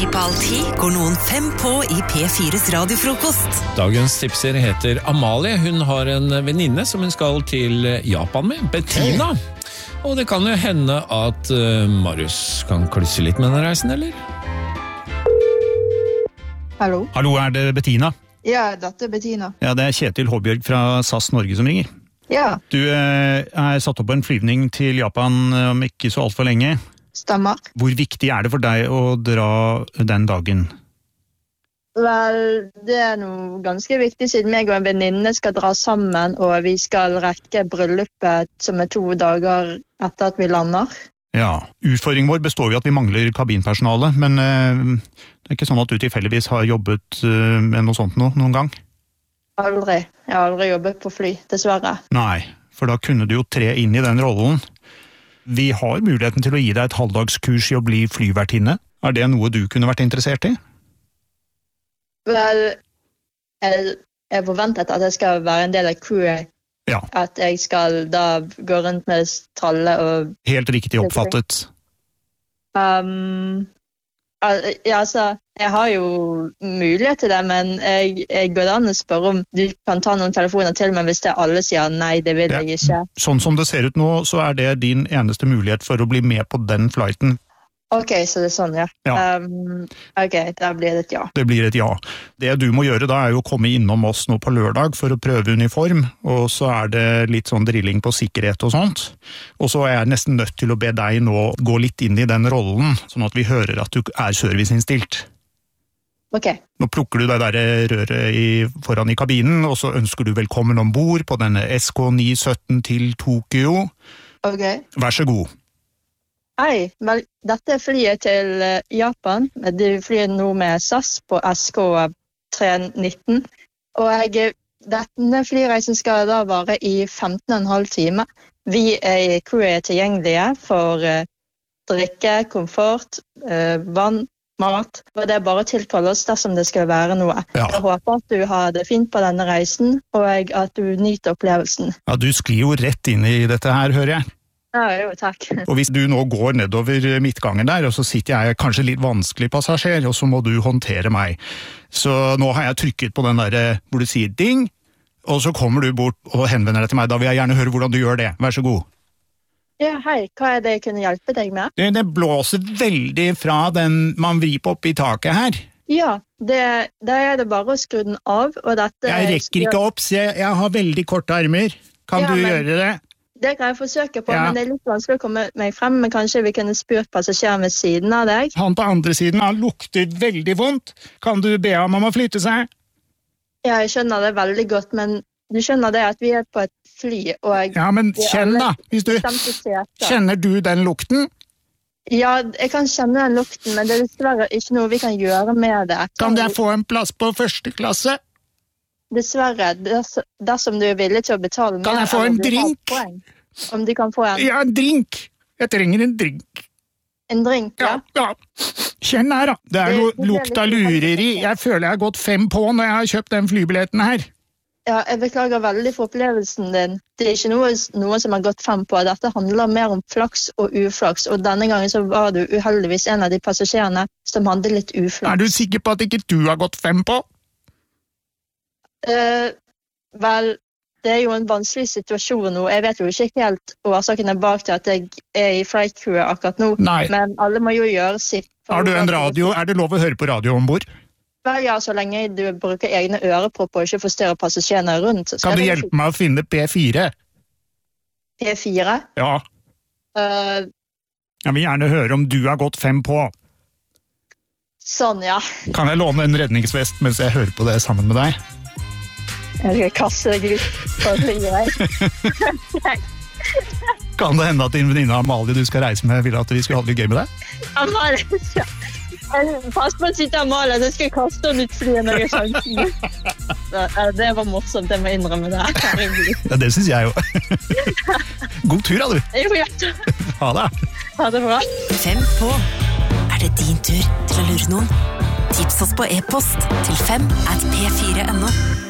På halv 10 går noen 5 på i P4s radiofrokost. Dagens tipser heter Amalie. Hun har en venninne som hun skal til Japan med, Bettina. Og det kan jo hende at Marius kan klusse litt med denne reisen, eller? Hallo? Hallo, det Bettina? Ja, dette Bettina. Ja, det Kjetil Håbjørg fra SAS Norge som ringer. Ja. Du satt opp på en flyvning til Japan om ikke så alt for lenge. Stemmer. Hvor viktig det for deg å dra den dagen? Vel, det noe ganske viktig siden meg og en venninne skal dra sammen, og vi skal rekke bryllupet som 2 dager etter at vi lander. Ja, utfordringen vår består jo at vi mangler kabinpersonale, men det ikke sånn at du tilfeldigvis har jobbet med noe sånt noen gang? Aldri. Jeg har aldri jobbet på fly, dessverre. Nei, for da kunne du jo tre inn i den rollen. Vi har muligheten til å gi deg et halvdagskurs i å bli flyvertinne. Er det noe du kunne vært interessert i? Vel, jeg forventet at jeg skal være en del av crewet. Ja. At jeg skal da gå rundt med tralle og... Helt riktig oppfattet. Jeg har jo mulighet til det, men jeg går an å spørre om du kan ta noen telefoner til meg hvis det alle sier nei, det vil jeg ikke. Sånn som det ser ut nå, så er det din eneste mulighet for å bli med på den flighten. Ok, så det sånn, ja. Ok, da blir det et ja. Det blir et ja. Det du må gjøre da er jo å komme innom oss nå på lørdag for å prøve uniform, og så er det litt sånn drilling på sikkerhet og sånt. Og så er jeg nesten nødt til å be deg nå gå litt inn i den rollen, sånn at vi hører at du er serviceinnstilt. Ok. Nå plukker du deg der røret foran i kabinen, og så ønsker du velkommen ombord på denne SK917 til Tokyo. Ok. Vær så god. Hei, dette flyet til Japan. De flyr nå med SAS på SK319. Og denne flyreisen skal da vare i 15,5 timer. Vi i crewet tilgjengelige for drikke, komfort, vann, mat. Og det bare å tilkalle oss dersom det skal være noe. Ja. Jeg håper at du har det fint på denne reisen, og at du nyter opplevelsen. Ja, du sklir jo rett inn i dette her, hører jeg. Ja, jo, takk. Og hvis du nå går nedover midtgangen der, og så sitter jeg kanskje litt vanskelig passasjer, og så må du håndtere meg. Så nå har jeg trykket på den der hvor du sier ding, og så kommer du bort og henvender deg til meg. Da vil jeg gjerne høre hvordan du gjør det. Vær så god. Ja, hei. Hva det jeg kunne hjelpe deg med? Det blåser veldig fra den man vrir på opp i taket her. Ja, da det bare å skru den av, og dette... Jeg rekker ikke opp, så jeg har veldig korte armer. Kan du gjøre det? Det kan jeg forsøke på, men det litt vanskelig å komme meg frem, men kanskje vi kunne spurt passasjeren ved siden av deg. Han på andre siden, han lukter veldig vondt. Kan du be ham om å flytte seg? Ja, jeg skjønner det veldig godt, men du skjønner det at vi på et fly, og... Ja, men kjenn da, kjenner du den lukten? Ja, jeg kan kjenne den lukten, men det er dessverre ikke noe vi kan gjøre med det. Kan jeg få en plass på første klasse? Dessverre, dersom du er villig til å betale mer... Kan jeg få en drink? Om du kan få en... Ja, en drink! Jeg trenger en drink. En drink, ja? Ja. Kjenn her da, det er noe lukt av lureri. Jeg føler jeg har gått 5 på når jeg har kjøpt den flybilletten her. Ja, jeg beklager veldig for opplevelsen din. Det er ikke noe som har gått 5 på. Dette handler mer om flaks og uflaks, og denne gangen så var du uheldigvis en av de passasjerene som hadde litt uflaks. Er du sikker på at ikke du har gått 5 på? Vel, det er jo en vanskelig situasjon nå. Jeg vet jo ikke helt årsakene bak til at jeg er i flight crew akkurat nå. Nei. Men alle må jo gjøre sitt. Har du en radio? Er det lov å høre på radio ombord? Vel, ja, så lenge du bruker egne ørepropper og ikke forstyrrer passasjerene rundt. Kan du hjelpe meg å finne P4? P4? Ja. Jeg vil gjerne høre om du har gått 5 på. Sånn, ja. Kan jeg låne en redningsvest mens jeg hører på det sammen med deg? Jeg skal kaste deg ut på flyet. Kan det hende at din venninne Amalie du skal reise med vil at vi skal ha det gøy med deg? Amalie, pass på å sitte Amalie, så skal jeg kaste henne ut flyet når jeg har sjansen. Det var morsomt, jeg må innrømme det. Ja, det synes jeg jo. God tur da, du. Jo, ja. Ha det. Ha det bra. 5 på. Er det din tur til å lure noen? Tips oss på e-post til 5@p4.no.